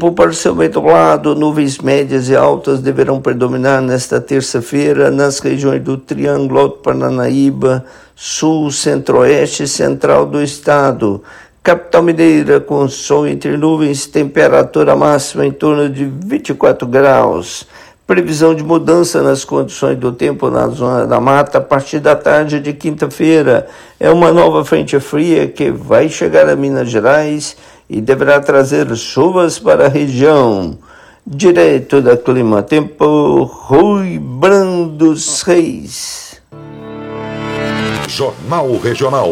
Tempo parcialmente nublado, nuvens médias e altas deverão predominar nesta terça-feira nas regiões do Triângulo Alto Paranaíba, sul, centro-oeste e central do estado. Capital Mineira com sol entre nuvens, temperatura máxima em torno de 24 graus. Previsão de mudança nas condições do tempo na zona da mata a partir da tarde de quinta-feira. É uma nova frente fria que vai chegar a Minas Gerais e deverá trazer chuvas para a região. Direto da Clima Tempo, Rui Brando Reis. Jornal Regional.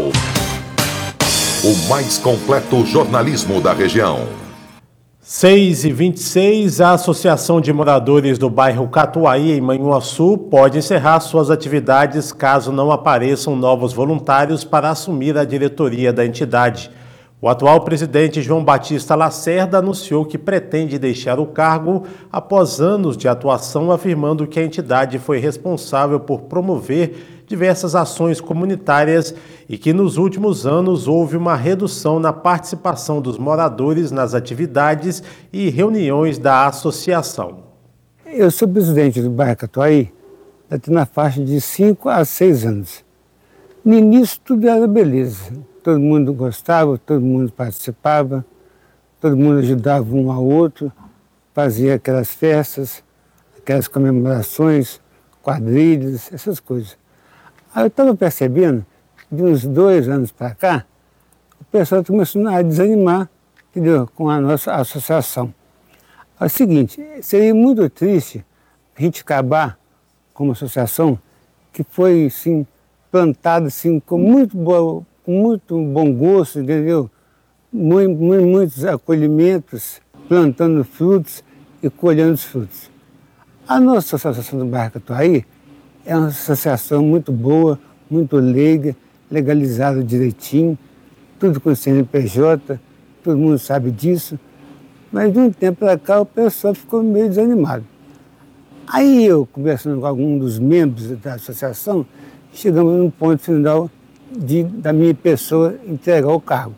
O mais completo jornalismo da região. 6h26, a Associação de Moradores do bairro Catuaí, em Manhuaçu, pode encerrar suas atividades caso não apareçam novos voluntários para assumir a diretoria da entidade. O atual presidente João Batista Lacerda anunciou que pretende deixar o cargo após anos de atuação, afirmando que a entidade foi responsável por promover diversas ações comunitárias e que nos últimos anos houve uma redução na participação dos moradores nas atividades e reuniões da associação. Eu sou presidente do bairro Catuaí, na faixa de 5 a 6 anos. No início tudo era beleza, todo mundo gostava, todo mundo participava, todo mundo ajudava um ao outro, fazia aquelas festas, aquelas comemorações, quadrilhas, essas coisas. Aí eu estava percebendo, de uns 2 anos para cá, o pessoal começou a desanimar, entendeu? Com a nossa associação. É o seguinte, seria muito triste a gente acabar com uma associação que foi, assim, plantada assim, com muito bom gosto, entendeu? Muitos acolhimentos, plantando frutos e colhendo os frutos. A nossa associação do bairro Catuaí é uma associação muito boa, muito leiga, legalizada direitinho, tudo com CNPJ, todo mundo sabe disso, mas de um tempo para cá o pessoal ficou meio desanimado. Aí eu, conversando com algum dos membros da associação, chegamos num ponto final da minha pessoa entregar o cargo.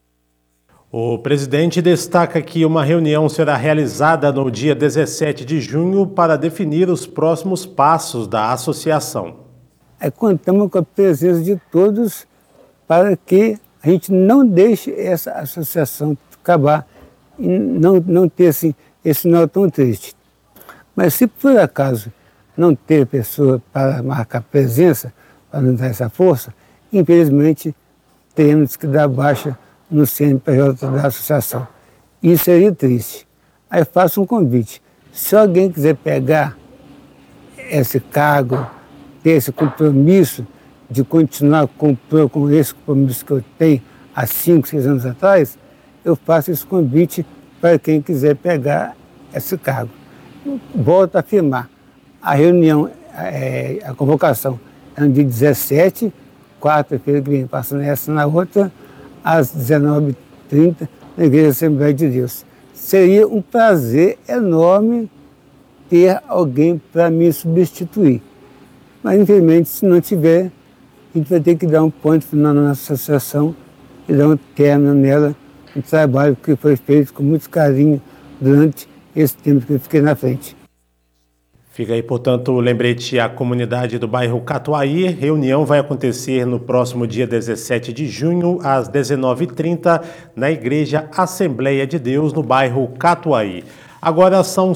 O presidente destaca que uma reunião será realizada no dia 17 de junho para definir os próximos passos da associação. Contamos com a presença de todos para que a gente não deixe essa associação acabar e não ter assim, esse final tão triste. Mas se por acaso não ter pessoa para marcar presença, para nos dar essa força, infelizmente teremos que dar baixa no CNPJ da associação. Isso seria triste. Aí faço um convite. Se alguém quiser pegar esse cargo, ter esse compromisso de continuar com esse compromisso que eu tenho há 5, 6 anos atrás, eu faço esse convite para quem quiser pegar esse cargo. Volto a afirmar, a reunião, a convocação é no dia 17, quarta-feira que vem, passando essa na outra, às 19h30, na Igreja Assembleia de Deus. Seria um prazer enorme ter alguém para me substituir. Mas, infelizmente, se não tiver, a gente vai ter que dar um ponto final na nossa associação e dar um término nela, um trabalho que foi feito com muito carinho durante esse tempo que eu fiquei na frente. Fica aí, portanto, o lembrete à comunidade do bairro Catuaí. Reunião vai acontecer no próximo dia 17 de junho, às 19h30, na Igreja Assembleia de Deus, no bairro Catuaí. Agora são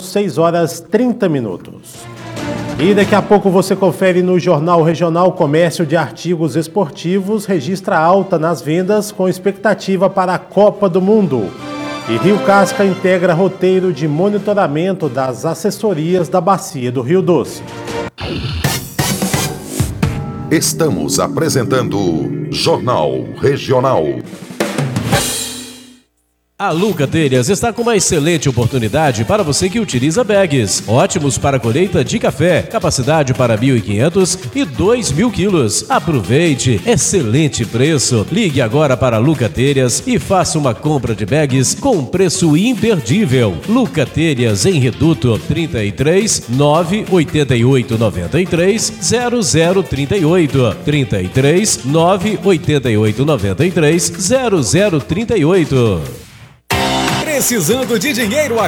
6h30. E daqui a pouco você confere no Jornal Regional. Comércio de artigos esportivos registra alta nas vendas com expectativa para a Copa do Mundo. E Rio Casca integra roteiro de monitoramento das assessorias da Bacia do Rio Doce. Estamos apresentando Jornal Regional. A Luca Telhas está com uma excelente oportunidade para você que utiliza bags. Ótimos para colheita de café, capacidade para 1.500 e 2.000 quilos. Aproveite, excelente preço. Ligue agora para Luca Telhas e faça uma compra de bags com preço imperdível. Luca Telhas em Reduto 33 988 93 0038 33 988 93 0038. Precisando de dinheiro